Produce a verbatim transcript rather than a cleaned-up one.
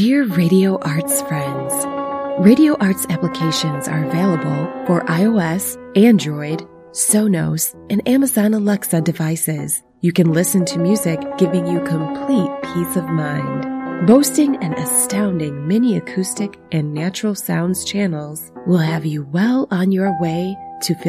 Dear Radio Arts friends, Radio Arts applications are available for iOS, Android, Sonos, and Amazon Alexa devices. You can listen to music giving you complete peace of mind. Boasting an astounding mini acoustic and natural sounds channels will have you well on your way to feel